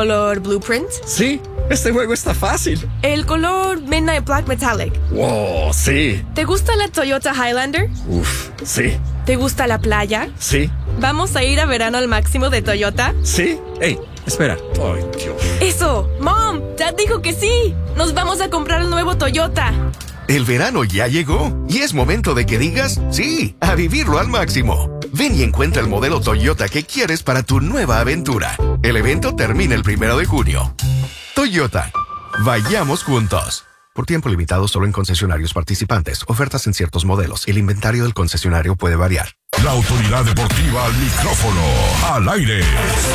color Blueprint? Sí, este juego está fácil. El color Midnight Black Metallic. Wow, sí. ¿Te gusta la Toyota Highlander? Uf, sí. ¿Te gusta la playa? Sí. ¿Vamos a ir a verano al máximo de Toyota? Sí. Hey, espera. Ay, Dios. ¡Eso! ¡Mom! ¡Dad dijo que sí! ¡Nos vamos a comprar el nuevo Toyota! El verano ya llegó y es momento de que digas sí, a vivirlo al máximo. Ven y encuentra el modelo Toyota que quieres para tu nueva aventura. El evento termina el 1 de junio. Toyota. Vayamos juntos. Por tiempo limitado solo en concesionarios participantes. Ofertas en ciertos modelos. El inventario del concesionario puede variar. La autoridad deportiva al micrófono, al aire.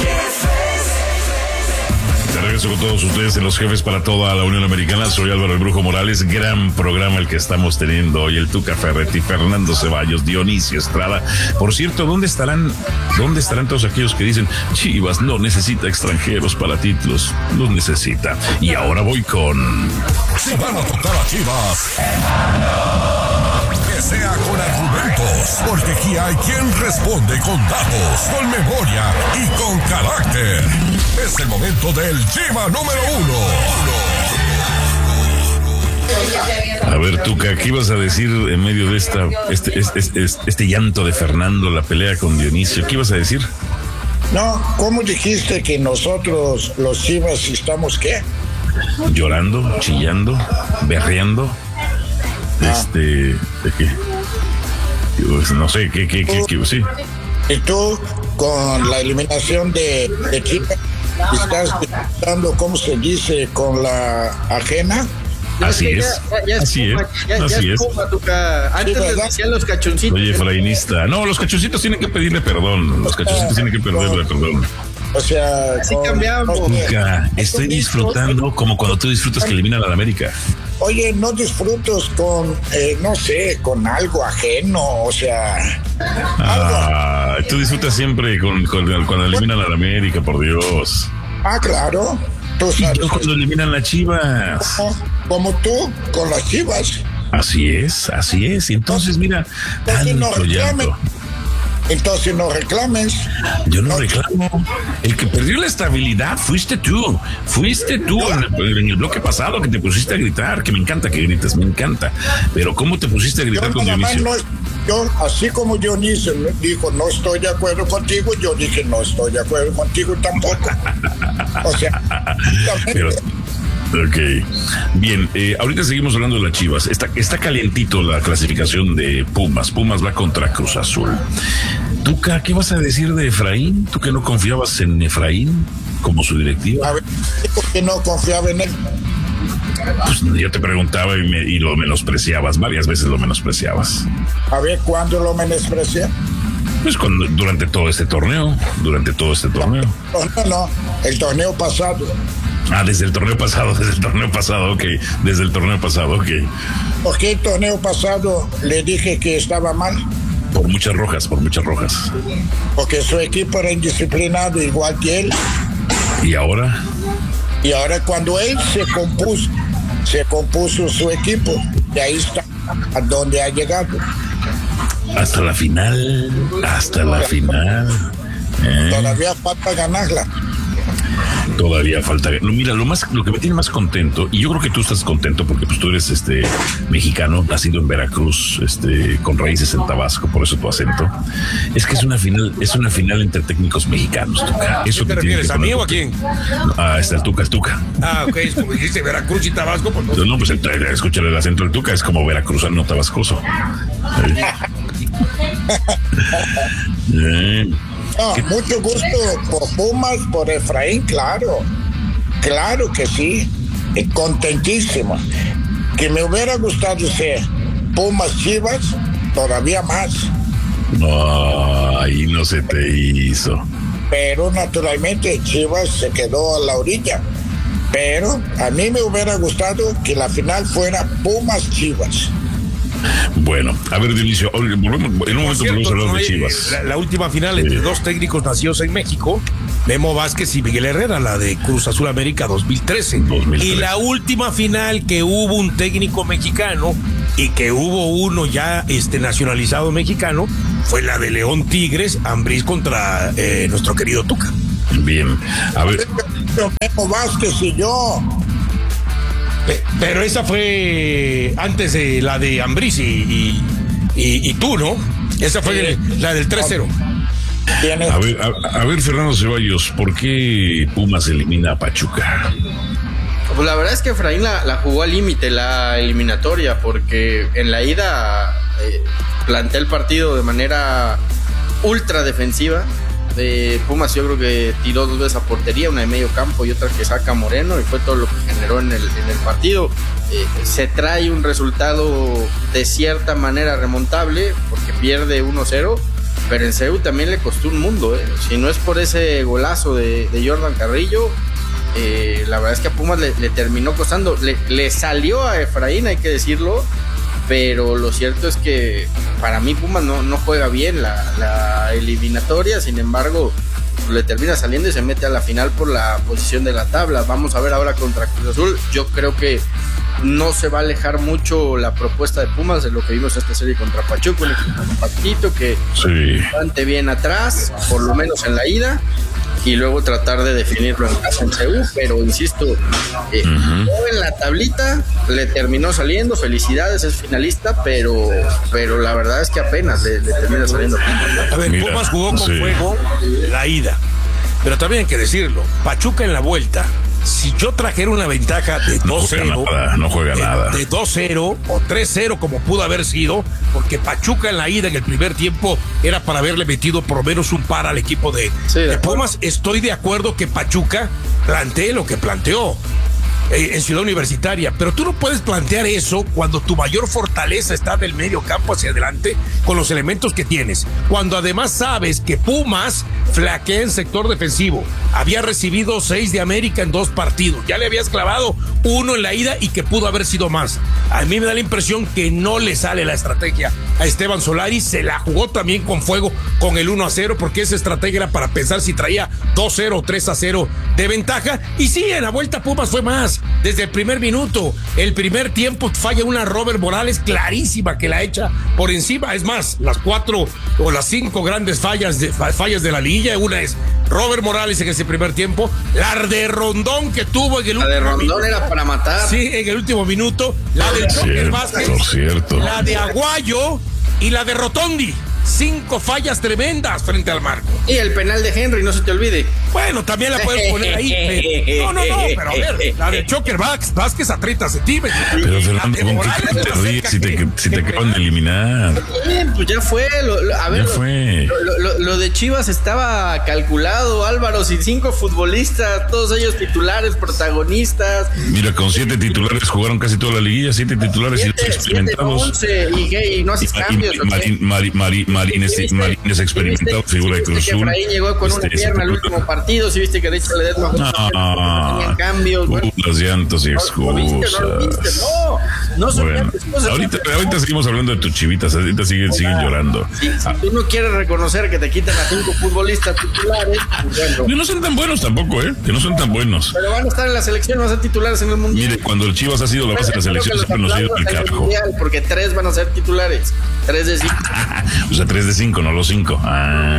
De regreso con todos ustedes en Los Jefes para toda la Unión Americana. Soy Álvaro el Brujo Morales. Gran programa el que estamos teniendo hoy. El Tuca Ferretti, Fernando Ceballos, Dionisio Estrada. Por cierto, ¿dónde estarán todos aquellos que dicen Chivas no necesita extranjeros para títulos? Los necesita. Y ahora voy con... Si van a tocar a Chivas, que sea con argumentos, porque aquí hay quien responde con datos, con memoria y con carácter. Es el momento del Chiva número 1. A ver, Tuca, ¿qué ibas a decir en medio de este llanto de Fernando, la pelea con Dionisio? ¿Qué ibas a decir? No, ¿cómo dijiste que nosotros, los Chivas, estamos qué? Llorando, chillando, berreando. ¿De qué? No sé, ¿qué? Sí. Y tú, con la eliminación de Chivas, estás dando, ¿cómo se dice? Con la ajena. Así es. Así es. Antes les decían los cachoncitos. Oye, frainista. No, los cachoncitos tienen que pedirle perdón. Los cachoncitos tienen que pedirle perdón. O sea, así cambiamos. Tuca, estoy disfrutando como cuando tú disfrutas que eliminan a la América. Oye, no disfrutas con, no sé, con algo ajeno, o sea... Tú disfrutas siempre cuando eliminan a la América, por Dios. Claro. Tú sabes. Y yo cuando eliminan a las Chivas. Como tú, con las Chivas. Así es. Y entonces, mira, tanto llanto. Entonces no reclames. Yo no reclamo. El que perdió la estabilidad fuiste tú. En el bloque pasado que te pusiste a gritar, que me encanta que grites, me encanta. Pero ¿cómo te pusiste a gritar con Dionisio? Yo, así como Dionisio dijo, no estoy de acuerdo contigo, yo dije, no estoy de acuerdo contigo tampoco. O sea, pero... Ok, bien, ahorita seguimos hablando de las Chivas. Está calientito la clasificación de Pumas. Pumas va contra Cruz Azul. Tuca, ¿qué vas a decir de Efraín? ¿Tú que no confiabas en Efraín como su directivo? A ver, ¿por qué no confiaba en él? Pues yo te preguntaba y lo menospreciabas, varias veces lo menospreciabas. A ver, ¿cuándo lo menosprecié? Pues durante todo este torneo. No, el torneo pasado. Desde el torneo pasado, ok. Desde el torneo pasado, ok. ¿Por qué el torneo pasado le dije que estaba mal? Por muchas rojas. Porque su equipo era indisciplinado igual que él. ¿Y ahora? Y ahora cuando él se compuso su equipo, y ahí está, a donde ha llegado. Hasta la final. Todavía falta ganarla. Todavía falta. Mira, lo que me tiene más contento, y yo creo que tú estás contento porque pues tú eres mexicano, nacido en Veracruz, con raíces en Tabasco, por eso tu acento, es que es una final entre técnicos mexicanos, Tuca. Eso ¿Te refieres a mí o a quién? El Tuca. Ok, es como dijiste Veracruz y Tabasco, pues no. No, pues escuchar el acento del Tuca es como veracruzano tabascoso. Mucho gusto por Pumas, por Efraín, claro que sí, contentísimo. Que me hubiera gustado ser Pumas Chivas, todavía más. No, ahí no se te hizo. Pero naturalmente Chivas se quedó a la orilla. Pero a mí me hubiera gustado que la final fuera Pumas Chivas. Bueno, a ver, Dionisio, en un momento volvemos a hablar de Chivas. La última final entre dos técnicos nacidos en México, Memo Vázquez y Miguel Herrera, la de Cruz Azul América 2013. Y la última final que hubo un técnico mexicano y que hubo uno ya nacionalizado mexicano fue la de León Tigres, Ambriz contra nuestro querido Tuca. Bien, a ver. Memo Vázquez y yo. Pero esa fue antes de la de Ambriz y tú, ¿no? Esa fue la del 3-0. A ver, Fernando Ceballos, ¿por qué Pumas elimina a Pachuca? Pues la verdad es que Efraín la jugó al límite, la eliminatoria, porque en la ida planteé el partido de manera ultra defensiva. Pumas yo creo que tiró 2 veces a portería, una de medio campo y otra que saca Moreno, y fue todo lo que generó en el partido. Se trae un resultado de cierta manera remontable porque pierde 1-0, pero en CEU también le costó un mundo. Si no es por ese golazo de Jordan Carrillo, la verdad es que a Pumas le terminó costando. Le salió a Efraín, hay que decirlo, pero lo cierto es que para mí Pumas no juega bien la eliminatoria. Sin embargo, le termina saliendo y se mete a la final por la posición de la tabla. Vamos a ver ahora contra Cruz Azul. Yo creo que no se va a alejar mucho la propuesta de Pumas de lo que vimos esta serie contra Pachuca, un equipo compactito que bastante bien atrás, por lo menos en la ida, y luego tratar de definirlo en casa en CEU, pero insisto, en la tablita le terminó saliendo. Felicidades, es finalista, pero la verdad es que apenas le termina saliendo. A ver, Pumas jugó con fuego la ida, pero también hay que decirlo, Pachuca en la vuelta, si yo trajera una ventaja de 2-0, no juega nada. De 2-0 o 3-0 como pudo haber sido, porque Pachuca en la ida en el primer tiempo era para haberle metido por lo menos un par al equipo de Pumas. Estoy de acuerdo que Pachuca plantee lo que planteó en Ciudad Universitaria, pero tú no puedes plantear eso cuando tu mayor fortaleza está del medio campo hacia adelante con los elementos que tienes, cuando además sabes que Pumas flaquea en sector defensivo, había recibido 6 de América en 2 partidos, ya le habías clavado 1 en la ida y que pudo haber sido más. A mí me da la impresión que no le sale la estrategia a Esteban Solari, se la jugó también con fuego con el 1-0, porque esa estrategia era para pensar si traía 2-0 o 3-0 de ventaja, y sí, en la vuelta Pumas fue más. Desde el primer minuto, el primer tiempo falla una Robert Morales clarísima que la echa por encima. Es más, las 4 o las 5 grandes fallas de la liguilla, una es Robert Morales en ese primer tiempo, la de Rondón que tuvo en el último minuto. La de Rondón era para matar. Sí, en el último minuto, la del Joker Vázquez, la de Aguayo y la de Rotondi. 5 fallas tremendas frente al marco. Y el penal de Henry, no se te olvide. Bueno, también la puedes poner ahí. Pero, no, pero a ver, la de Joker Vázquez a 30 centímetros. Pero Fernando, ¿con qué te ríes si te acaban de eliminar? Bien, pues ya fue. A ver, ya fue. Lo de Chivas estaba calculado, Álvaro, sin 5 futbolistas, todos ellos titulares, protagonistas. Mira, con 7 titulares jugaron casi toda la liguilla, 7 titulares y 8 experimentados. 11, y no haces cambios. Marínez experimentado, figura de Cruz Azul. Efraín llegó con una pierna al último partido, si viste que de hecho le tenían cambios. Los llantos y excusas. No son bueno, excusas. Ahorita seguimos hablando de tus chivitas, ahorita siguen llorando. Si tú no quieres reconocer que te quitan a 5 futbolistas titulares, bueno. Que no son tan buenos tampoco, que no son tan buenos. Pero van a estar en la selección, van a ser titulares en el mundial. Mire, cuando el Chivas ha sido la base de la selección, siempre nos ha ido al carajo. Porque 3 van a ser titulares, 3 de 5. O sea, 3 de 5, no los 5. Ok.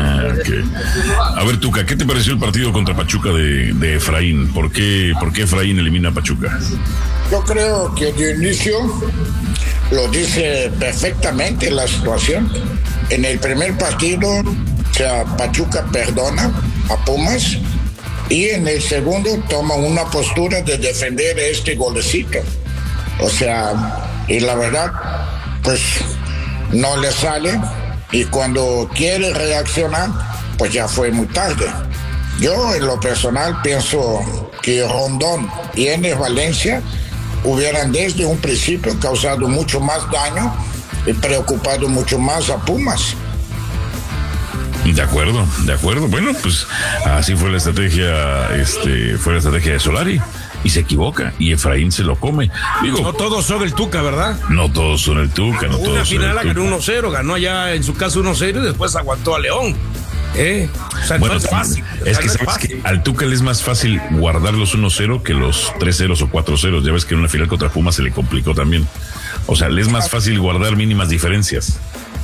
A ver, Tuca, ¿qué te pareció el partido contra Pachuca de Efraín? ¿Por qué Efraín elimina a Pachuca? Yo creo que de inicio lo dice perfectamente la situación. En el primer partido, o sea, Pachuca perdona a Pumas, y en el segundo toma una postura de defender este golecito. O sea, y la verdad, pues no le sale, y cuando quiere reaccionar, pues ya fue muy tarde. Yo en lo personal pienso que Rondón y Enes Valencia hubieran desde un principio causado mucho más daño y preocupado mucho más a Pumas. De acuerdo. Bueno, pues así fue la estrategia, de Solari. Y se equivoca, y Efraín se lo come. Digo, no todos son el Tuca, ¿verdad? No todos son el Tuca, no todos son el Tuca. Una final la ganó 1-0, ganó allá en su caso 1-0 y después aguantó a León. O sea, bueno, no es fácil. Es que sabes que al Tuca le es más fácil guardar los 1-0 que los 3-0 o 4-0. Ya ves que en una final contra Pumas se le complicó también. O sea, le es más fácil guardar mínimas diferencias.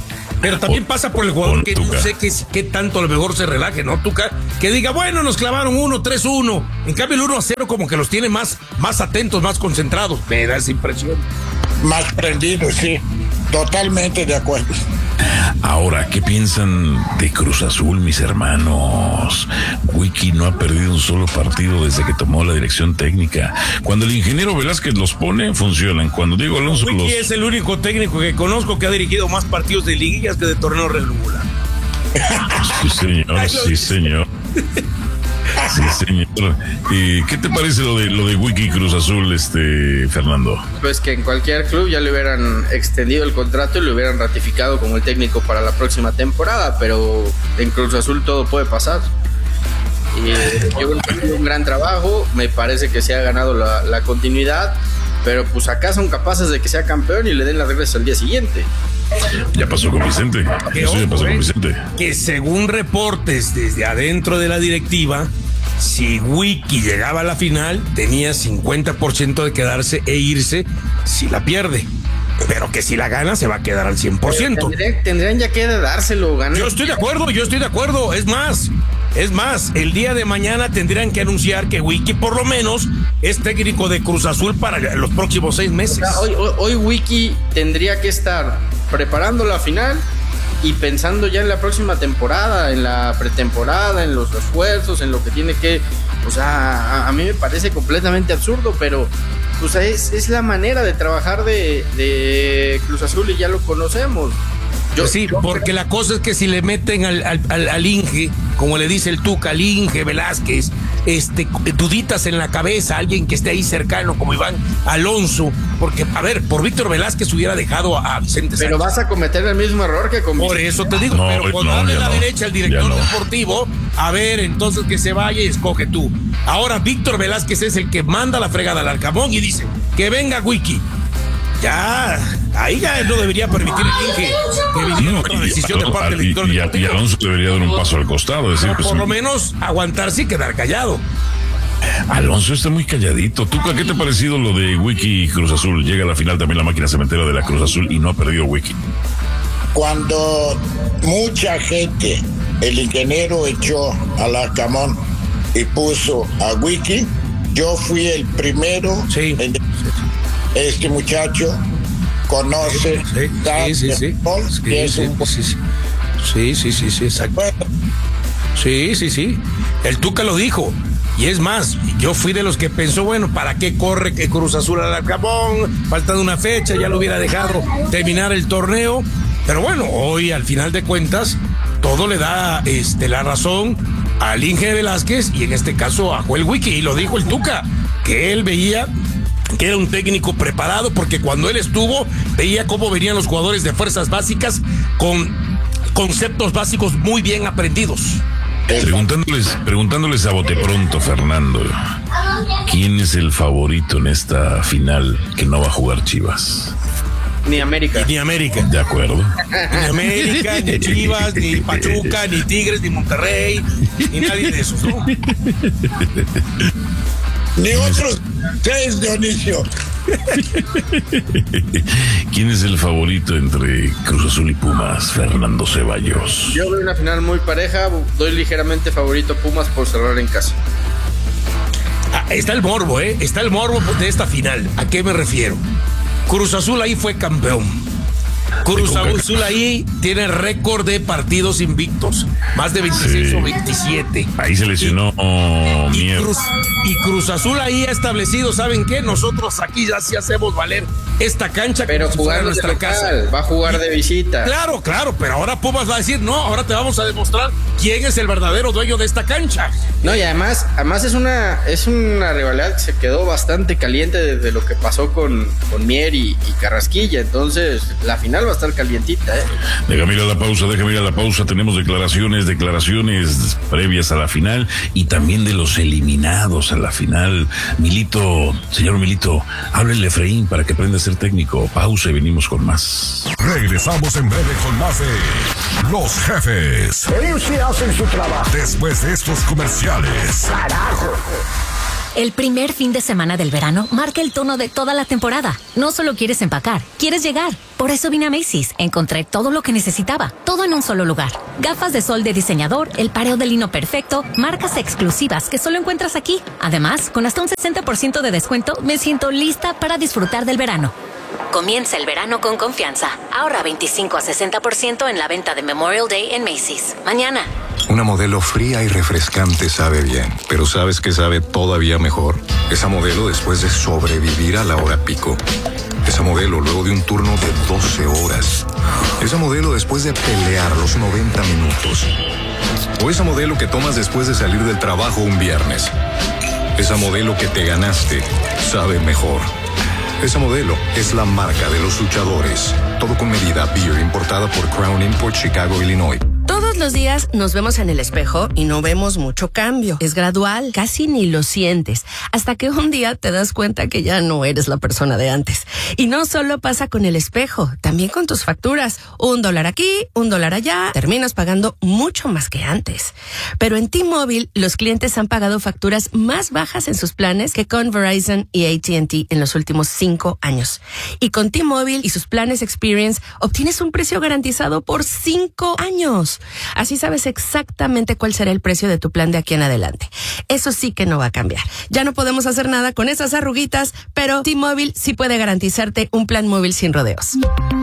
Pero también pasa por el jugador que no sé qué tanto a lo mejor se relaje, ¿no, Tuca? Que diga, bueno, nos clavaron 3-1. En cambio, el 1-0 como que los tiene más atentos, más concentrados. Me da esa impresión. Más prendido, sí. Totalmente de acuerdo. Ahora, ¿qué piensan de Cruz Azul, mis hermanos? Wiki no ha perdido un solo partido desde que tomó la dirección técnica. Cuando el ingeniero Velázquez los pone, funcionan. Cuando Diego Alonso Wiki es el único técnico que conozco que ha dirigido más partidos de liguillas que de torneo regular. Sí, señor, sí, señor. Sí, señor. ¿Qué te parece lo de Wiki Cruz Azul, Fernando? Pues que en cualquier club ya le hubieran extendido el contrato y lo hubieran ratificado como el técnico para la próxima temporada, pero en Cruz Azul todo puede pasar. Yo creo que ha sido un gran trabajo, me parece que se ha ganado la continuidad, pero pues acá son capaces de que sea campeón y le den las reglas al día siguiente. Ya pasó con Vicente. Eso ya pasó con Vicente. Que según reportes desde adentro de la directiva, si Wiki llegaba a la final, tenía 50% de quedarse e irse si la pierde. Pero que si la gana, se va a quedar al 100%. Tendrían ya que dárselo, ganar. Yo estoy de acuerdo. Es más, el día de mañana tendrían que anunciar que Wiki por lo menos es técnico de Cruz Azul para los próximos 6 meses. O sea, hoy Wiki tendría que estar preparando la final y pensando ya en la próxima temporada, en la pretemporada, en los esfuerzos, en lo que tiene que... O sea, a mí me parece completamente absurdo, pero o sea, es la manera de trabajar de Cruz Azul y ya lo conocemos. Porque la cosa es que si le meten al Inge, como le dice el Tuca, al Inge Velázquez, duditas en la cabeza, alguien que esté ahí cercano como Iván Alonso, porque, a ver, por Víctor Velázquez hubiera dejado a Vicente Sánchez. Pero vas a cometer el mismo error que con Por eso te digo, pero cuando dale la derecha al director deportivo, a ver, entonces que se vaya y escoge tú. Ahora Víctor Velázquez es el que manda la fregada al Arcamón y dice, que venga Wiki. Ya, ahí ya no debería permitir el Inge que viniera otra decisión de parte del director deportivo. Y Alonso debería dar un paso al costado, decir, pues, por lo menos aguantarse y quedar callado. Alonso está muy calladito. ¿Tú qué te ha parecido lo de Wiki y Cruz Azul? Llega a la final también la máquina cementera de la Cruz Azul y no ha perdido Wiki. Cuando mucha gente, el ingeniero echó al Arcamón y puso a Wiki, yo fui el primero en este muchacho conoce exacto. Sí, el Tuca lo dijo. Y es más, yo fui de los que pensó, bueno, ¿para qué corre que Cruz Azul al Arcamón? Faltando una fecha, ya lo hubiera dejado terminar el torneo. Pero bueno, hoy al final de cuentas, todo le da la razón al Inge Velázquez y en este caso a Joel Wiki. Y lo dijo el Tuca, que él veía que era un técnico preparado porque cuando él estuvo, veía cómo venían los jugadores de fuerzas básicas con conceptos básicos muy bien aprendidos. Preguntándoles a bote pronto, Fernando, ¿quién es el favorito en esta final que no va a jugar Chivas? Ni América. De acuerdo. Ni América, ni Chivas, ni Pachuca, ni Tigres, ni Monterrey, ni nadie de esos, ¿no? Ni otros 6, Dionisio. ¿Quién es el favorito entre Cruz Azul y Pumas, Fernando Ceballos? Yo veo una final muy pareja, doy ligeramente favorito a Pumas por cerrar en casa. Está el morbo, está el morbo de esta final. ¿A qué me refiero? Cruz Azul ahí fue campeón. Cruz Azul ahí tiene récord de partidos invictos, más de 26 o 27. Ahí se lesionó Mier. Y Cruz Azul ahí ha establecido, ¿saben qué? Nosotros aquí ya sí hacemos valer esta cancha. Pero jugar en nuestra casa. Va a jugar de visita. Claro, pero ahora Pumas va a decir, no, ahora te vamos a demostrar quién es el verdadero dueño de esta cancha. No, y además es una rivalidad que se quedó bastante caliente desde lo que pasó con Mier y Carrasquilla. Entonces, la final va a estar calientita, Déjame ir a la pausa. Tenemos declaraciones previas a la final y también de los eliminados a la final. Señor Milito, háblele a Efraín para que aprenda a ser técnico. Pausa y venimos con más. Regresamos en breve con más de Los Jefes. Ellos sí hacen su trabajo. Después de estos comerciales. Carajo. El primer fin de semana del verano marca el tono de toda la temporada. No solo quieres empacar, quieres llegar. Por eso vine a Macy's. Encontré todo lo que necesitaba, todo en un solo lugar. Gafas de sol de diseñador, el pareo de lino perfecto, marcas exclusivas que solo encuentras aquí. Además, con hasta un 60% de descuento, me siento lista para disfrutar del verano. Comienza el verano con confianza. Ahorra 25 a 60% en la venta de Memorial Day en Macy's. Mañana. Una Modelo fría y refrescante sabe bien, pero ¿sabes qué sabe todavía mejor? Esa Modelo después de sobrevivir a la hora pico. Esa Modelo luego de un turno de 12 horas. Esa Modelo después de pelear los 90 minutos. O esa Modelo que tomas después de salir del trabajo un viernes. Esa Modelo que te ganaste sabe mejor. Esa Modelo es la marca de los luchadores. Todo con medida. Beer importada por Crown Import, Chicago, Illinois. Todos los días nos vemos en el espejo y no vemos mucho cambio. Es gradual, casi ni lo sientes, hasta que un día te das cuenta que ya no eres la persona de antes. Y no solo pasa con el espejo, también con tus facturas. $1 aquí, $1 allá, terminas pagando mucho más que antes. Pero en T-Mobile, los clientes han pagado facturas más bajas en sus planes que con Verizon y AT&T en los últimos 5 años. Y con T-Mobile y sus planes Experience, obtienes un precio garantizado por 5 años. Así sabes exactamente cuál será el precio de tu plan de aquí en adelante. Eso sí que no va a cambiar. Ya no podemos hacer nada con esas arruguitas, pero T-Mobile sí puede garantizarte un plan móvil sin rodeos.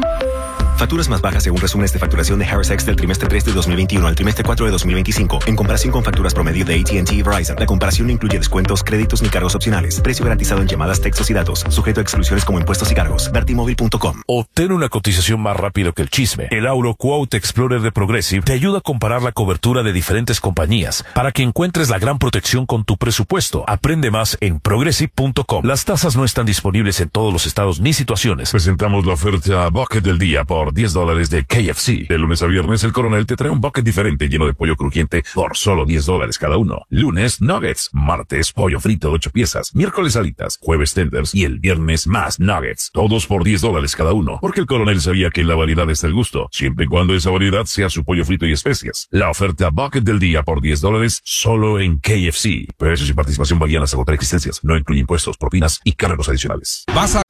Facturas más bajas según resúmenes de facturación de Harris X del trimestre 3 de 2021 al trimestre 4 de 2025, en comparación con facturas promedio de AT&T y Verizon. La comparación no incluye descuentos, créditos ni cargos opcionales. Precio garantizado en llamadas, textos y datos, sujeto a exclusiones como impuestos y cargos. Vertimóvil.com. Obtén una cotización más rápido que el chisme. El Auro Quote Explorer de Progressive te ayuda a comparar la cobertura de diferentes compañías para que encuentres la gran protección con tu presupuesto. Aprende más en progressive.com. Las tasas no están disponibles en todos los estados ni situaciones. Presentamos la oferta Bucket del día por $10 de KFC. De lunes a viernes, el Coronel te trae un bucket diferente lleno de pollo crujiente por solo $10 cada uno. Lunes, nuggets. Martes, pollo frito 8 piezas. Miércoles, alitas. Jueves, tenders. Y el viernes, más nuggets. Todos por $10 cada uno. Porque el Coronel sabía que en la variedad está el gusto, siempre y cuando esa variedad sea su pollo frito y especias. La oferta bucket del día por $10 solo en KFC. Precios y participación varían hasta agotar existencias. No incluye impuestos, propinas y cargos adicionales.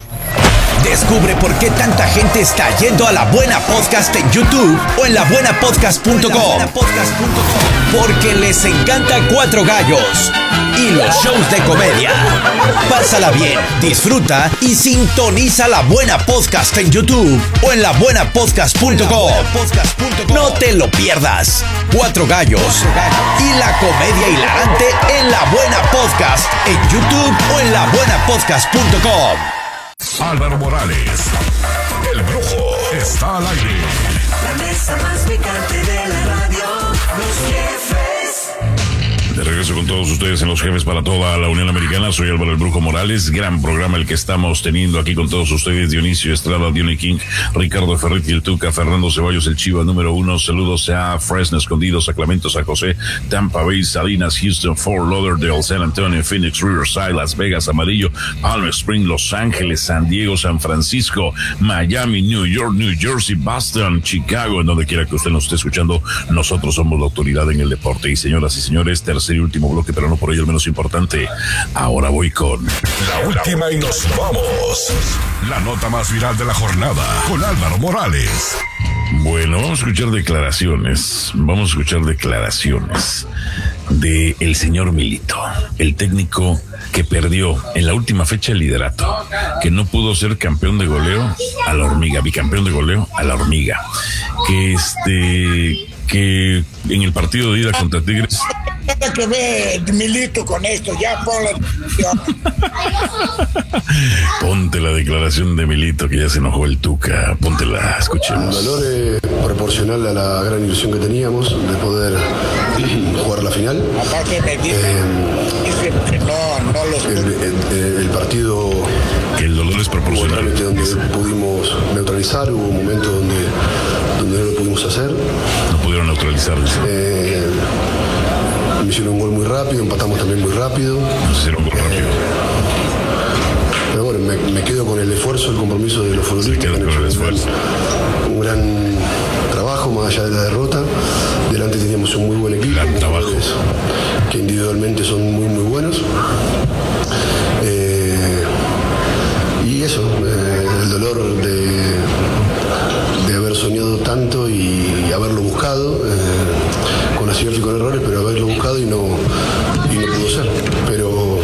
Descubre por qué tanta gente está yendo a La Buena Podcast en YouTube o en labuenapodcast.com. Porque les encanta Cuatro Gallos y los shows de comedia. Pásala bien, disfruta y sintoniza La Buena Podcast en YouTube o en labuenapodcast.com. No te lo pierdas. Cuatro Gallos y la comedia hilarante en La Buena Podcast en YouTube o en labuenapodcast.com. Álvaro Morales, el Brujo, está al aire. La mesa más picante de la radio, los jefes. De regreso con todos ustedes en Los Jefes para toda la Unión Americana. Soy Álvaro el Brujo Morales. Gran programa el que estamos teniendo aquí con todos ustedes. Dionisio Estrada, Diony King, Ricardo Ferretti, el Tuca, Fernando Ceballos, el Chiva número 1. Saludos a Fresno Escondido, Sacramento, San José, Tampa Bay, Salinas, Houston, Fort Lauderdale, San Antonio, Phoenix, Riverside, Las Vegas, Amarillo, Palm Springs, Los Ángeles, San Diego, San Francisco, Miami, New York, New Jersey, Boston, Chicago, en donde quiera que usted nos esté escuchando. Nosotros somos la autoridad en el deporte. Y señoras y señores, tercer y último bloque, pero no por ello el menos importante. Ahora voy con la última y nos vamos. La nota más viral de la jornada con Álvaro Morales. Bueno, vamos a escuchar declaraciones. Vamos a escuchar declaraciones de el señor Milito, el técnico que perdió en la última fecha el liderato, que no pudo ser campeón de goleo a la hormiga, bicampeón de goleo a la hormiga, que en el partido de ida contra Tigres. Nada que ver Milito con esto, ya pon Ponte la declaración de Milito, que ya se enojó el Tuca. Póntela, escuchemos. Un valor proporcional a la gran ilusión que teníamos de poder jugar la final. Aparte me dicen que no los... El partido... Que el dolor es proporcional. Donde pudimos neutralizar, hubo un momento donde no lo pudimos hacer. No pudieron neutralizarse. Me hicieron un gol muy rápido, empatamos también muy rápido. Nos hicieron un gol rápido. Pero bueno, me quedo con el esfuerzo, el compromiso de los futbolistas. Se queda con el esfuerzo. Un gran trabajo, más allá de la derrota. Delante teníamos un muy buen equipo. Gran trabajo. que individualmente son muy, muy buenos. Y eso, el dolor de haber soñado tanto y haberlo buscado, con aciertos y con errores, pero haberlo buscado y no pudo ser. Pero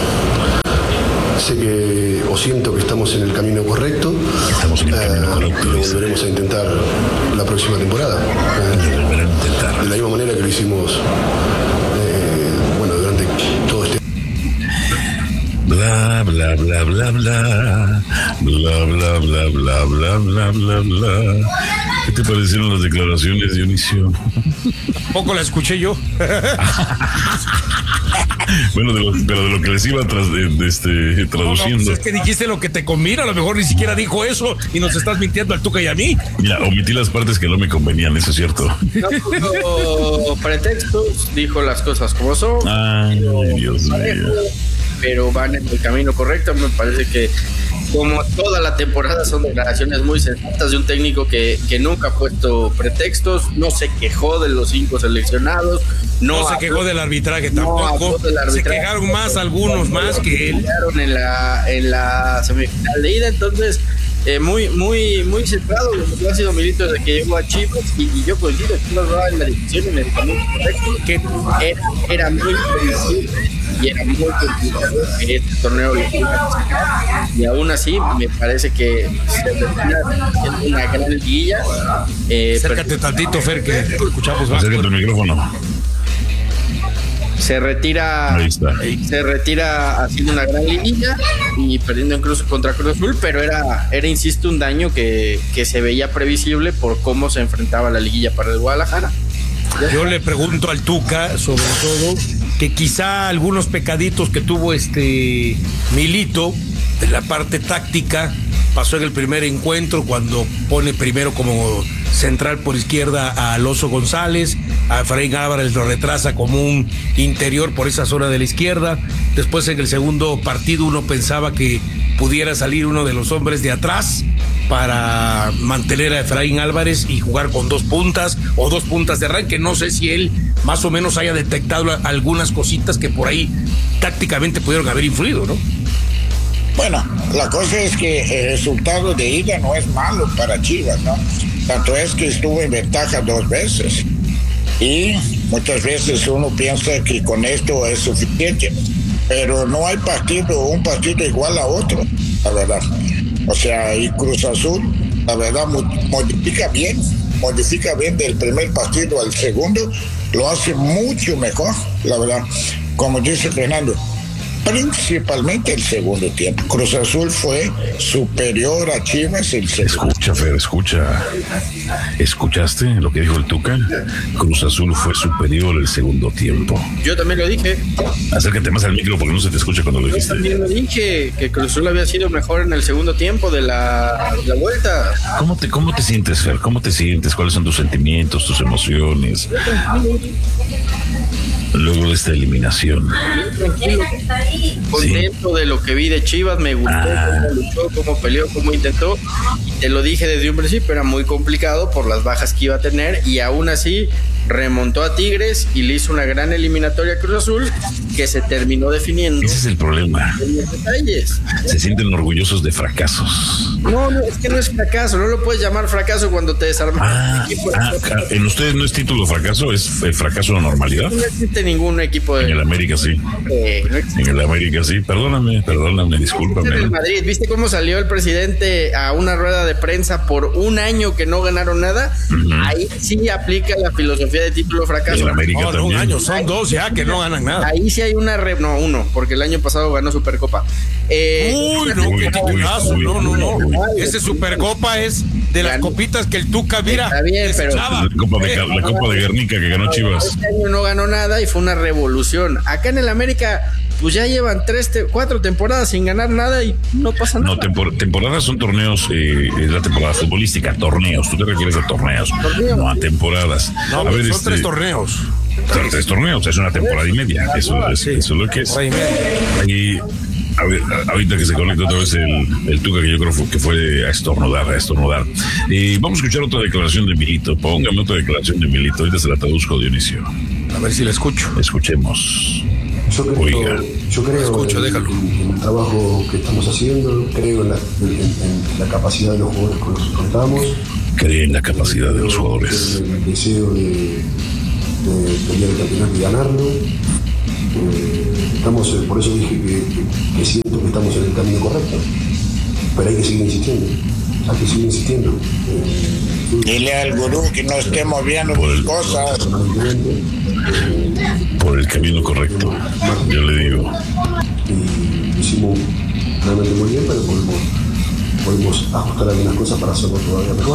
sé que, o siento que estamos en el camino correcto. Estamos en el camino correcto. Y lo volveremos a intentar la próxima temporada. De la misma manera que lo hicimos, durante todo este. Bla bla bla bla bla bla bla bla bla bla bla bla bla. ¿Qué te parecieron las declaraciones, Dionisio? Poco la escuché yo. Bueno, pero de lo que les iba traduciendo. No, pues es que dijiste lo que te conviene, a lo mejor ni siquiera dijo eso y nos estás mintiendo al Tuca y a mí. Mira, omití las partes que no me convenían, eso es cierto. No puso pretextos, dijo las cosas como son. Ay, Dios mío. Pero van en el camino correcto. Me parece que, como toda la temporada, son declaraciones muy sensatas de un técnico que nunca ha puesto pretextos, no se quejó de los 5 seleccionados, no se quejó del arbitraje tampoco, se quejaron más algunos más que él. En la semifinal de ida, entonces muy centrado lo que ha sido Milito desde que llegó a Chivas, y yo coincido, Chivas va en la decisión en el camino correcto, que era muy previsible y era muy complicado que este torneo lo pudiera sacar, y aún así me parece que se termina haciendo una gran liguilla. Acércate tantito, Fer, que te escuchamos más. Acércate el micrófono. Se retira haciendo una gran liguilla y perdiendo incluso contra Cruz Azul, pero era insisto, un daño que se veía previsible por cómo se enfrentaba la liguilla para el Guadalajara. Yo le pregunto al Tuca, sobre todo, que quizá algunos pecaditos que tuvo Milito en la parte táctica pasó en el primer encuentro, cuando pone primero como central por izquierda a Alonso González, a Efraín Álvarez lo retrasa como un interior por esa zona de la izquierda. Después, en el segundo partido, uno pensaba que pudiera salir uno de los hombres de atrás para mantener a Efraín Álvarez y jugar con 2 puntas o 2 puntas de arranque. No sé si él más o menos haya detectado algunas cositas que por ahí tácticamente pudieron haber influido, ¿no? Bueno, la cosa es que el resultado de ida no es malo para Chivas, ¿no? Tanto es que estuvo en ventaja 2 veces. Y muchas veces uno piensa que con esto es suficiente. Pero no hay un partido igual a otro, la verdad. O sea, y Cruz Azul, la verdad, modifica bien del primer partido al segundo. Lo hace mucho mejor, la verdad. Como dice Fernando, principalmente el segundo tiempo. Cruz Azul fue superior a Chivas el segundo. Escucha, Fer, escucha. ¿Escuchaste lo que dijo el Tuca? Cruz Azul fue superior el segundo tiempo. Yo también lo dije. Acércate más al micro porque no se te escucha cuando lo dijiste. Yo también lo dije, que Cruz Azul había sido mejor en el segundo tiempo de la vuelta. ¿Cómo te sientes, Fer? ¿Cómo te sientes? ¿Cuáles son tus sentimientos, tus emociones? Luego de esta eliminación. Tranquilo, contento de lo que vi de Chivas, me gustó cómo luchó, cómo peleó, cómo intentó. Y te lo dije desde un principio, era muy complicado por las bajas que iba a tener, y aún así remontó a Tigres y le hizo una gran eliminatoria a Cruz Azul, que se terminó definiendo. Ese es el problema. En los detalles. Se sienten orgullosos de fracasos. No, es que no es fracaso, no lo puedes llamar fracaso cuando te desarmas. ¿En ustedes no es título fracaso? ¿Es fracaso de normalidad? No existe ningún equipo de... En el América sí. En el América sí. Perdóname, discúlpame. En el Madrid, ¿viste cómo salió el presidente a una rueda de prensa por un año que no ganaron nada? Ahí sí aplica la filosofía de título fracaso. En el América también. Un año, son 2 ya que no ganan nada. Ahí sí hay uno, porque el año pasado ganó Supercopa. Qué titulazo, no. Ese Supercopa es de las copitas que el Tuca mira. Está bien, pero la Copa de Guernica que ganó Chivas. Este año no ganó nada y fue una revolución. Acá en el América, pues ya llevan 4 temporadas sin ganar nada y no pasa nada. No, temporadas son torneos, es la temporada futbolística, torneos. Tú te refieres a torneos, no a temporadas. No, a ver, son 3 torneos. 3 torneos, es una temporada y media. Eso es lo que es. Y a ver, ahorita que se conecta otra vez el Tuca, que yo creo que fue a estornudar. Vamos a escuchar otra declaración de Milito. Póngame otra declaración de Milito. Ahorita se la traduzco, Dionisio. A ver si la escucho. Escuchemos. Yo creo en el trabajo que estamos haciendo, creo en la capacidad de los jugadores con los que contamos. Cree en la capacidad de los jugadores. En el deseo de pelear el campeonato y ganarlo. Por eso dije que siento que estamos en el camino correcto. Pero hay que seguir insistiendo. Dile al gurú que no esté moviendo sus cosas. Por el camino correcto, yo le digo. Y hicimos realmente muy bien, pero podemos ajustar algunas cosas para hacerlo todavía mejor.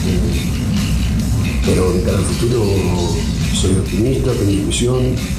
Pero de cara al futuro soy optimista, tengo ilusión.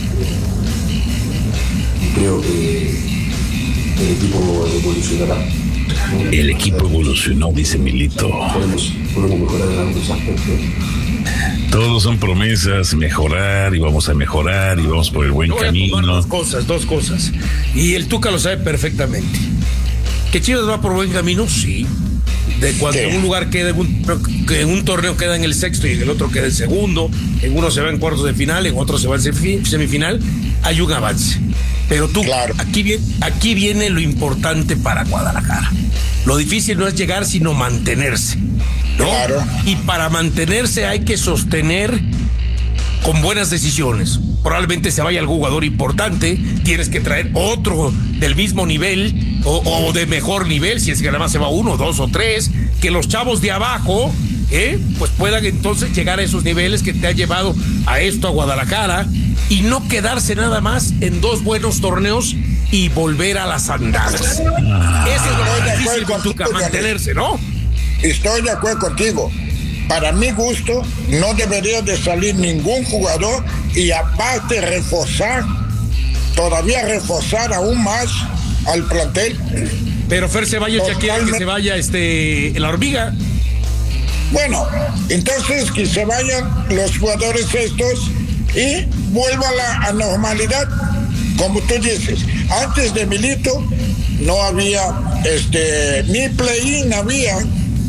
Y creo que el equipo evolucionará. El equipo evolucionó, dice Milito. Podemos mejorar en algunos aspectos. Todos son promesas, mejorar y vamos a mejorar y vamos por el buen camino. Dos cosas. Y el Tuca lo sabe perfectamente. ¿Que Chivas va por buen camino? Sí. De cuando en un lugar queda en un torneo queda en el sexto y en el otro queda en segundo, en uno se va en cuartos de final, en otro se va en semifinal, hay un avance. Pero tú, aquí viene lo importante para Guadalajara. Lo difícil no es llegar, sino mantenerse, ¿no? Claro. Y para mantenerse hay que sostener con buenas decisiones. Probablemente se vaya algún jugador importante, tienes que traer otro del mismo nivel o de mejor nivel, si es que nada más se va uno, dos o tres, que los chavos de abajo pues puedan entonces llegar a esos niveles que te ha llevado a esto, a Guadalajara, y no quedarse nada más en 2 buenos torneos y volver a las andadas. Eso es lo que es difícil con Tuca, mantenerse, ¿no? Estoy de acuerdo contigo. Para mi gusto, no debería de salir ningún jugador y aparte todavía reforzar aún más al plantel. Pero Fer Ceballos ya quiere que se vaya la hormiga. Bueno, entonces que se vayan los jugadores estos y vuelva a la normalidad. Como tú dices, antes de Milito no había ni play-in había.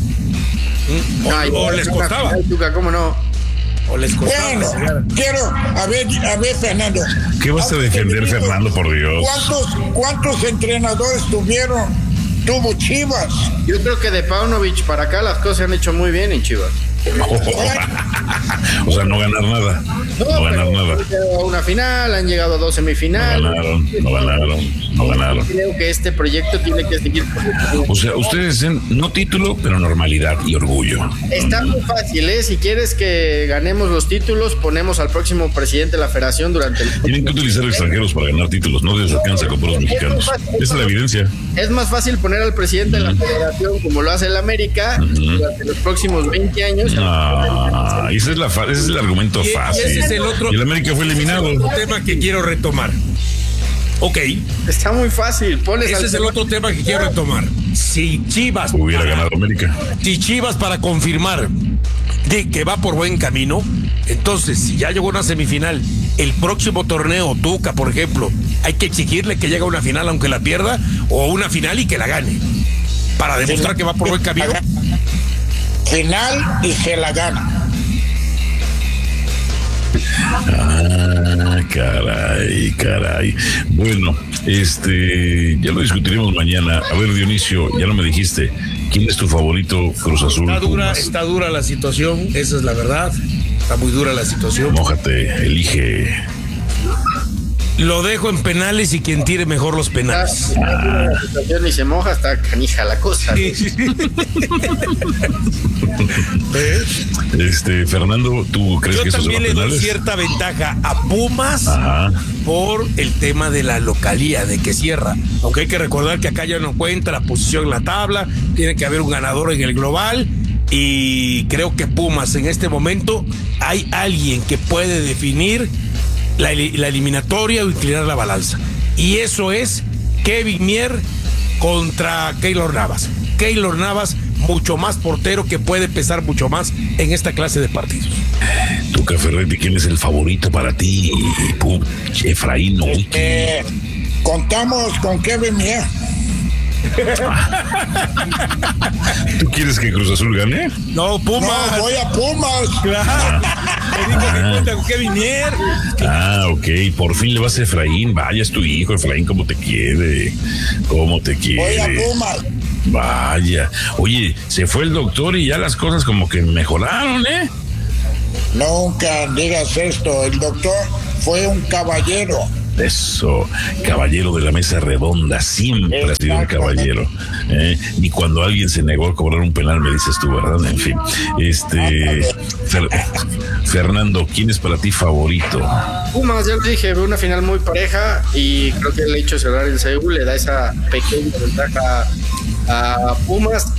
O les costaba. ¿Cómo no? O les costaba. Bueno, quiero, a ver, Fernando. ¿Qué vas a defender, Fernando, por Dios? ¿Cuántos entrenadores tuvo Chivas? Yo creo que de Paunovic para acá las cosas se han hecho muy bien en Chivas. O sea, no ganar nada. No ganar nada. Han llegado a una final, han llegado a 2 semifinales. No ganaron. Creo que este proyecto tiene que seguir. O sea, ustedes dicen no título, pero normalidad y orgullo. Está muy fácil, Si quieres que ganemos los títulos, ponemos al próximo presidente de la federación durante el... Tienen que utilizar extranjeros para ganar títulos, no les alcanza con puros mexicanos. Esa es la evidencia. Es más fácil poner al presidente de la federación, como lo hace el América, durante los próximos 20 años. Ese es el argumento fácil. Ese es el otro. Y el América fue eliminado. Es el tema que quiero retomar. Ok. Está muy fácil. Ese es el otro tema que quiero retomar. Si Chivas hubiera ganado América. Si Chivas, para confirmar de que va por buen camino, entonces si ya llegó a una semifinal, el próximo torneo, Tuca, por ejemplo, hay que exigirle que llegue a una final aunque la pierda, o una final y que la gane, para demostrar que va por buen camino. Final y se la gana. Caray. Bueno, ya lo discutiremos mañana. A ver, Dionisio, ya no me dijiste, ¿quién es tu favorito, Cruz Azul? Está dura la situación, esa es la verdad. Está muy dura la situación. Mójate, elige. Lo dejo en penales y quien tire mejor los penales. La situación y se moja, está canija la cosa. Fernando, ¿tú crees que eso se va a penales? Yo también le doy cierta ventaja a Pumas por el tema de la localía, de que cierra. Aunque hay que recordar que acá ya no cuenta la posición en la tabla, tiene que haber un ganador en el global. Y creo que Pumas en este momento hay alguien que puede definir la eliminatoria o inclinar la balanza. Y eso es Kevin Mier contra Keylor Navas. Keylor Navas, mucho más portero, que puede pesar mucho más en esta clase de partidos. Tuca Ferretti, ¿quién es el favorito para ti? Efraín, contamos con Kevin Mier. ¿Tú quieres que Cruz Azul gane? No, Pumas. No, voy a Pumas. Claro. Me dijo que cuenta con Kevin Mier. Ok, por fin le vas a Efraín. Vaya, es tu hijo, Efraín, ¿cómo te quiere? ¿Cómo te quiere? Voy a Pumas. Vaya. Oye, se fue el doctor y ya las cosas como que mejoraron, ¿eh? Nunca digas esto. El doctor fue un caballero. Eso, caballero de la mesa redonda, siempre ha sido un caballero. Y cuando alguien se negó a cobrar un penal, me dices tú, ¿verdad? En fin, Fernando, ¿quién es para ti favorito? Pumas, ya lo dije, veo una final muy pareja y creo que el hecho de cerrar el CEU le da esa pequeña ventaja a Pumas.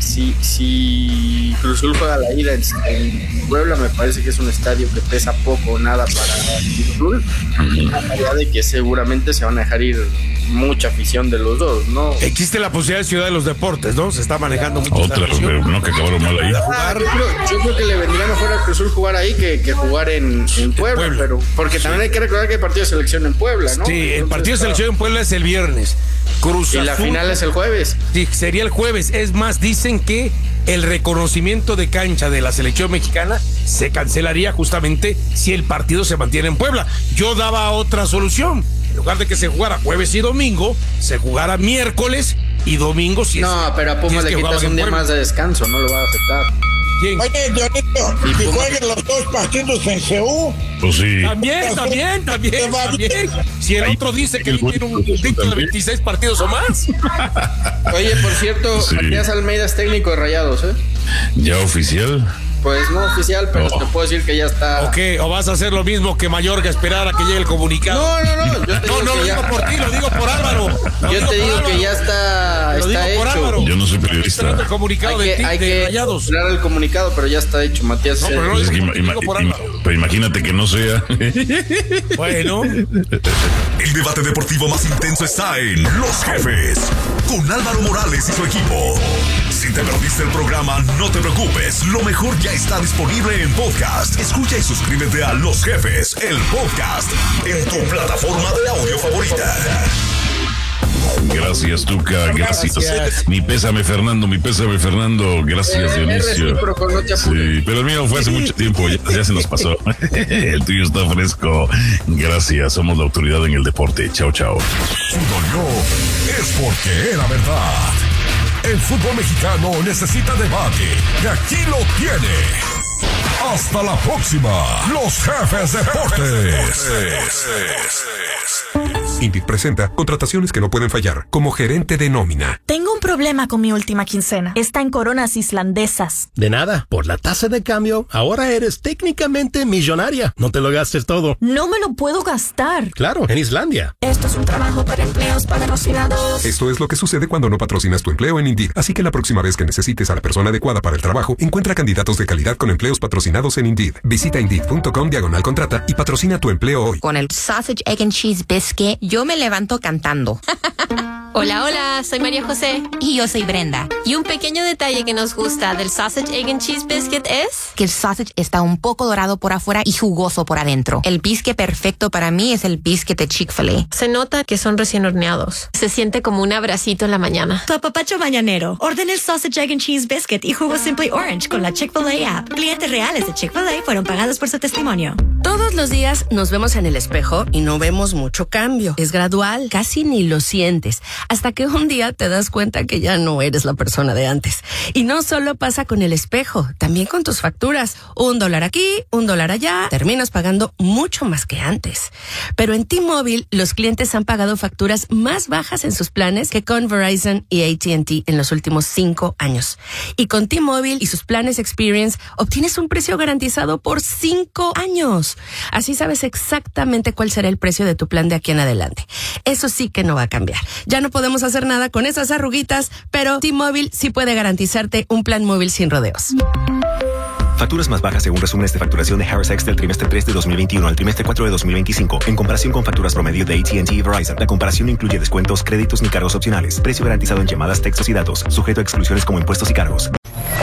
Si Cruz Azul juega la ida en Puebla, me parece que es un estadio que pesa poco o nada para Cruz Azul, allá de que seguramente se van a dejar ir mucha afición de los dos, ¿no? Existe la posibilidad de Ciudad de los Deportes, ¿no? Se está manejando mucho. Otra, pero no, que acabaron mal ahí. Yo creo que le vendría mejor a Cruz Azul jugar ahí que jugar en Puebla, pero porque también hay que recordar que hay partido de selección en Puebla, ¿no? Sí, el partido de selección en Puebla es el viernes. Cruz y la Azul, final es el jueves. Sí, sería el jueves. Es más, dicen que el reconocimiento de cancha de la selección mexicana se cancelaría justamente si el partido se mantiene en Puebla. Yo daba otra solución. En lugar de que se jugara jueves y domingo, se jugara miércoles y domingo si No, pero a Pumas le quitas un día más de descanso, no lo va a afectar. ¿Quién? Oye, Dionito, si jueguen los dos partidos en CEU. Pues sí. También. Si el otro dice que tiene un título de 26 partidos o más. Oye, por cierto, Sí. Matías Almeida es técnico de Rayados, ¿eh? ¿Ya oficial? Pues no oficial, pero te puedo decir que ya está. ¿O qué? ¿O vas a hacer lo mismo que Mayorga, esperar a que llegue el comunicado? No. No lo digo por ti, lo digo por Álvaro. Yo te digo que ya está hecho. Yo no soy periodista. El comunicado Hay que Rayados. esperar el comunicado, pero ya está hecho, Matías. Pues es que pero imagínate que no sea. Bueno. El debate deportivo más intenso está en Los Jefes, con Álvaro Morales y su equipo. Si te perdiste el programa, no te preocupes. Lo mejor ya está disponible en podcast. Escucha y suscríbete a Los Jefes, el podcast, en tu plataforma de audio favorita. Gracias, Tuca, gracias. Mi pésame, Fernando. Gracias, Dionisio. Sí, pero el mío fue hace mucho tiempo, ya se nos pasó. El tuyo está fresco. Gracias, somos la autoridad en el deporte. Chao. Si dolió, es porque era verdad. El fútbol mexicano necesita debate. Y aquí lo tiene. Hasta la próxima. Los Jefes Deportes. INDIT presenta contrataciones que no pueden fallar, como gerente de nómina. Tengo un problema con mi última quincena. Está en coronas islandesas. De nada, por la tasa de cambio, ahora eres técnicamente millonaria. No te lo gastes todo. No me lo puedo gastar. Claro, en Islandia. Esto es un trabajo para empleos patrocinados. Esto es lo que sucede cuando no patrocinas tu empleo en Indeed. Así que la próxima vez que necesites a la persona adecuada para el trabajo, encuentra candidatos de calidad con empleos patrocinados en Indeed. Visita Indeed.com/contrata y patrocina tu empleo hoy. Con el Sausage, Egg and Cheese Biscuit, yo me levanto cantando. Hola, soy María José. Y yo soy Brenda. Y un pequeño detalle que nos gusta del Sausage, Egg and Cheese Biscuit es que el sausage está un poco dorado por afuera y jugoso por adentro. El biscuit perfecto para mí es el biscuit de Chick-fil-A. Se nota que son recién horneados. Se siente como un abracito en la mañana. Tu apapacho mañanero. Ordena el Sausage, Egg and Cheese Biscuit y jugo Simply Orange con la Chick-fil-A app. Clientes reales de Chick-fil-A fueron pagados por su testimonio. Todos los días nos vemos en el espejo y no vemos mucho cambio. Es gradual, casi ni lo sientes, hasta que un día te das cuenta que ya no eres la persona de antes. Y no solo pasa con el espejo, también con tus facturas. $1 aquí, $1 allá, terminas pagando mucho más que antes. Pero en T-Mobile, los clientes han pagado facturas más bajas en sus planes que con Verizon y AT&T en los últimos 5 años. Y con T-Mobile y sus planes Experience, obtienes un precio garantizado por 5 años. Así sabes exactamente cuál será el precio de tu plan de aquí en adelante. Eso sí que no va a cambiar. Ya no podemos hacer nada con esas arruguitas, pero T-Mobile sí puede garantizarte un plan móvil sin rodeos. Facturas más bajas según resúmenes de facturación de Harris X del trimestre 3 de 2021 al trimestre 4 de 2025, en comparación con facturas promedio de AT&T y Verizon. La comparación no incluye descuentos, créditos ni cargos opcionales. Precio garantizado en llamadas, textos y datos, sujeto a exclusiones como impuestos y cargos.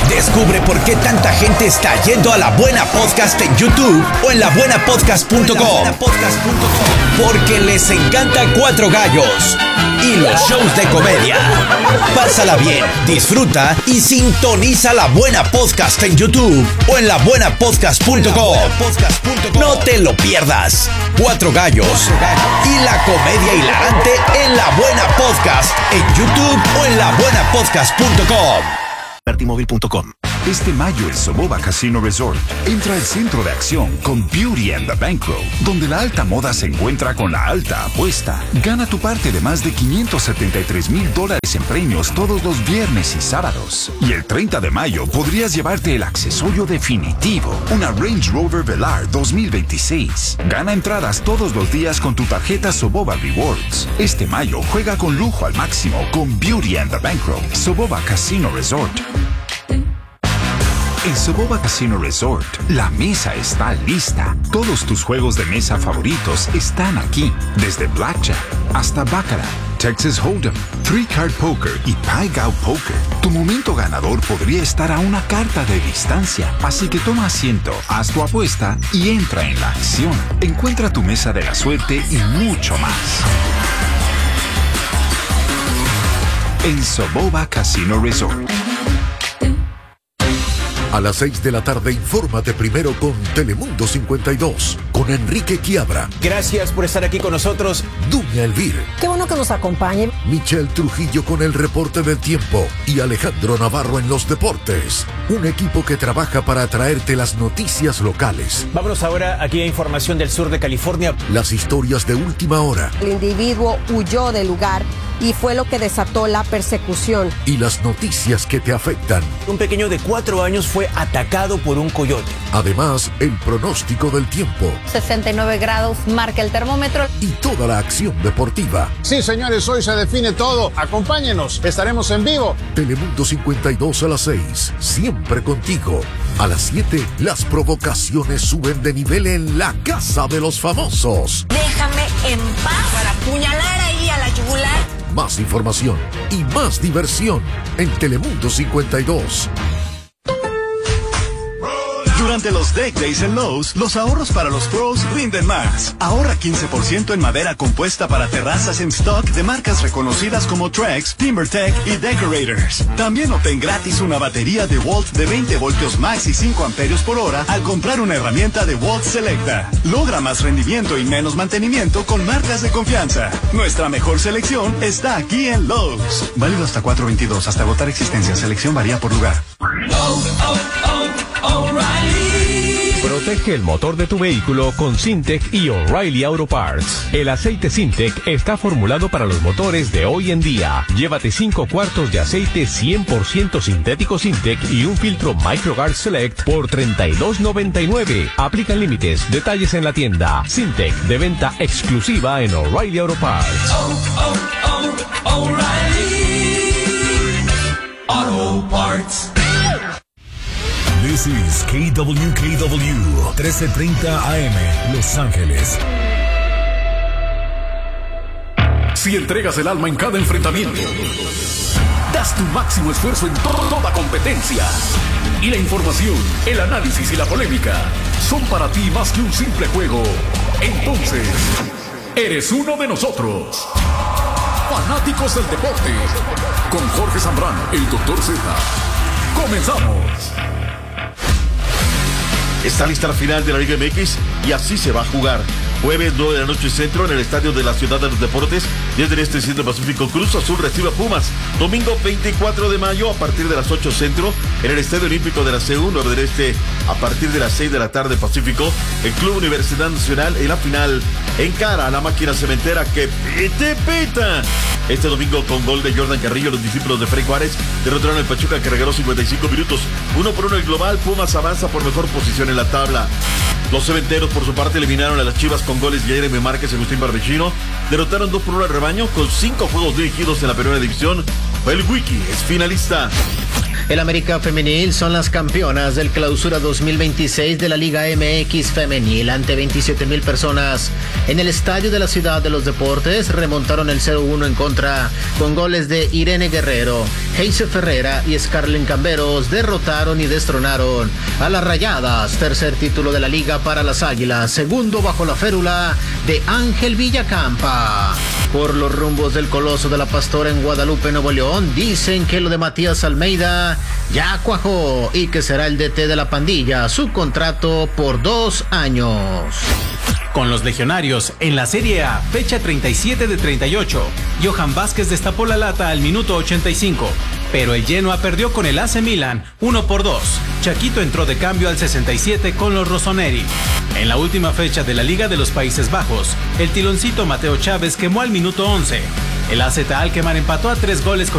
Descubre por qué tanta gente está yendo a La Buena Podcast en YouTube o en labuenapodcast.com. Porque les encanta Cuatro Gallos y los shows de comedia. Pásala bien, disfruta y sintoniza La Buena Podcast en YouTube o en labuenapodcast.com. No te lo pierdas. Cuatro Gallos y la comedia hilarante en La Buena Podcast en YouTube o en labuenapodcast.com. Vertimóvil.com. Este mayo el Soboba Casino Resort entra al centro de acción con Beauty and the Bankroll, donde la alta moda se encuentra con la alta apuesta. Gana tu parte de más de $573,000 en premios todos los viernes y sábados. Y el 30 de mayo podrías llevarte el accesorio definitivo, una Range Rover Velar 2026. Gana entradas todos los días con tu tarjeta Soboba Rewards. Este mayo juega con lujo al máximo con Beauty and the Bankroll. Soboba Casino Resort. En Soboba Casino Resort, la mesa está lista. Todos tus juegos de mesa favoritos están aquí. Desde Blackjack hasta Baccarat, Texas Hold'em, Three Card Poker y Pai Gow Poker. Tu momento ganador podría estar a una carta de distancia. Así que toma asiento, haz tu apuesta y entra en la acción. Encuentra tu mesa de la suerte y mucho más en Soboba Casino Resort. A las 6 de la tarde, infórmate primero con Telemundo 52, con Enrique Quiabra. Gracias por estar aquí con nosotros. Duña Elvir. Qué bueno que nos acompañe. Michelle Trujillo con el reporte del tiempo y Alejandro Navarro en los deportes. Un equipo que trabaja para traerte las noticias locales. Vámonos ahora aquí a información del sur de California. Las historias de última hora. El individuo huyó del lugar y fue lo que desató la persecución. Y las noticias que te afectan. Un pequeño de 4 años fue atacado por un coyote. Además, el pronóstico del tiempo. 69 grados marca el termómetro. Y toda la acción deportiva. Sí, señores, hoy se define todo. Acompáñenos, estaremos en vivo. Telemundo 52 a las 6, siempre contigo. A las 7, las provocaciones suben de nivel en la Casa de los Famosos. Déjame en paz para apuñalar ahí a la yugular. Más información y más diversión en Telemundo 52. Durante los Deck Days en Lowe's, los ahorros para los pros rinden más. Ahorra 15% en madera compuesta para terrazas en stock de marcas reconocidas como Trex, TimberTech y Decorators. También obtén gratis una batería de Walt de 20 voltios max y 5 amperios por hora al comprar una herramienta de Walt Selecta. Logra más rendimiento y menos mantenimiento con marcas de confianza. Nuestra mejor selección está aquí en Lowe's. Válido hasta 4/22, hasta agotar existencia. Selección varía por lugar. Protege el motor de tu vehículo con Syntec y O'Reilly Auto Parts. El aceite Syntec está formulado para los motores de hoy en día. Llévate 5 cuartos de aceite 100% sintético Syntec y un filtro MicroGuard Select por $32.99. Aplican límites. Detalles en la tienda. Syntec, de venta exclusiva en O'Reilly Auto Parts. O'Reilly Auto Parts. This is KWKW 1330 AM, Los Ángeles. Si entregas el alma en cada enfrentamiento, das tu máximo esfuerzo en toda competencia, y la información, el análisis y la polémica son para ti más que un simple juego, entonces eres uno de nosotros. Fanáticos del deporte, con Jorge Zambrano, el Dr. Z. Comenzamos. Está lista la final de la Liga MX y así se va a jugar. Jueves 9 de la noche centro en el Estadio de la Ciudad de los Deportes. Desde el este centro Pacífico, Cruz Azul recibe a Pumas. Domingo 24 de mayo a partir de las 8 centro en el Estadio Olímpico de la CU, 9 del Este a partir de las 6 de la tarde Pacífico. El Club Universidad Nacional en la final encara a la máquina cementera que pita. Este domingo con gol de Jordan Carrillo, los discípulos de Fray Juárez derrotaron al Pachuca que regaló 55 minutos. 1-1 el global. Pumas avanza por mejor posición en la tabla. Los cementeros por su parte eliminaron a las Chivas con goles de Jeremy Márquez y Agustín Barbechino. Derrotaron 2-1 al Rebaño con 5 juegos dirigidos en la primera división. El Wiki es finalista. El América Femenil son las campeonas del Clausura 2026 de la Liga MX Femenil ante 27,000 personas. En el estadio de la Ciudad de los Deportes remontaron el 0-1 en contra con goles de Irene Guerrero, Heise Ferreira y Scarlett Camberos. Derrotaron y destronaron a las Rayadas, tercer título de la liga para las Águilas, segundo bajo la férula de Ángel Villacampa. Por los rumbos del Coloso de la Pastora en Guadalupe, Nuevo León, dicen que lo de Matías Almeida ya cuajó y que será el DT de la pandilla, su contrato por 2 años. Con los legionarios en la Serie A, fecha 37 de 38, Johan Vázquez destapó la lata al minuto 85, pero el Genoa perdió con el AC Milan 1-2. Chaquito entró de cambio al 67 con los Rossoneri. En la última fecha de la Liga de los Países Bajos, el tiloncito Mateo Chávez quemó al minuto 11. El AZ Alkmaar empató a 3 goles con